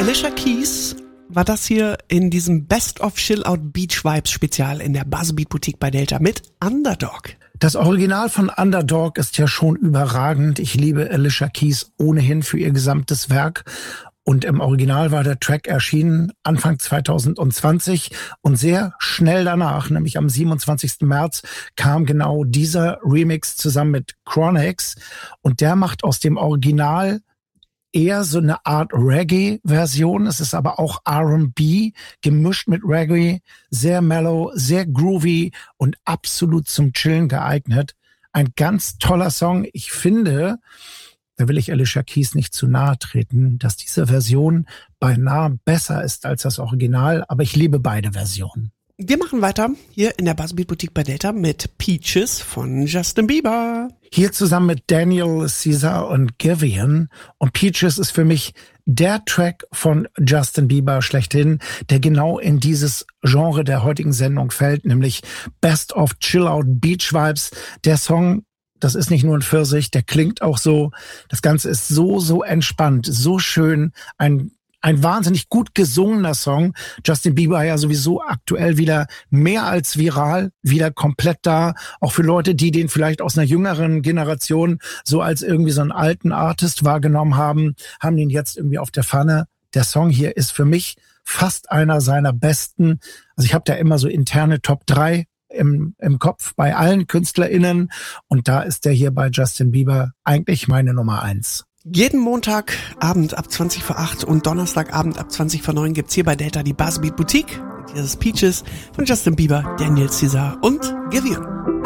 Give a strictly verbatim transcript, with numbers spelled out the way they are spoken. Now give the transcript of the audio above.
Alicia Keys war das hier in diesem Best of Chill Out Beach Vibes Spezial in der Buzzbeat Boutique bei Delta mit Underdog. Das Original von Underdog ist ja schon überragend. Ich liebe Alicia Keys ohnehin für ihr gesamtes Werk. Und im Original war der Track erschienen Anfang zwanzig zwanzig und sehr schnell danach, nämlich am siebenundzwanzigsten März, kam genau dieser Remix zusammen mit Chronix und der macht aus dem Original eher so eine Art Reggae-Version. Es ist aber auch R und B gemischt mit Reggae, sehr mellow, sehr groovy und absolut zum Chillen geeignet. Ein ganz toller Song. Ich finde, da will ich Alicia Keys nicht zu nahe treten, dass diese Version beinahe besser ist als das Original, aber ich liebe beide Versionen. Wir machen weiter hier in der Buzzbeat Boutique bei Delta mit Peaches von Justin Bieber. Hier zusammen mit Daniel Caesar und Giveon. Und Peaches ist für mich der Track von Justin Bieber schlechthin, der genau in dieses Genre der heutigen Sendung fällt, nämlich Best of Chill Out Beach Vibes. Der Song, das ist nicht nur ein Pfirsich, der klingt auch so. Das Ganze ist so, so entspannt, so schön. Ein Ein wahnsinnig gut gesungener Song. Justin Bieber ja sowieso aktuell wieder mehr als viral, wieder komplett da. Auch für Leute, die den vielleicht aus einer jüngeren Generation so als irgendwie so einen alten Artist wahrgenommen haben, haben den jetzt irgendwie auf der Pfanne. Der Song hier ist für mich fast einer seiner besten. Also ich habe da immer so interne Top drei im, im Kopf bei allen KünstlerInnen. Und da ist der hier bei Justin Bieber eigentlich meine Nummer eins. Jeden Montagabend ab zwanzig vor acht und Donnerstagabend ab zwanzig vor neun gibt's hier bei Delta die Buzzbeat Boutique. Und hier ist Peaches von Justin Bieber, Daniel Caesar und Giveon.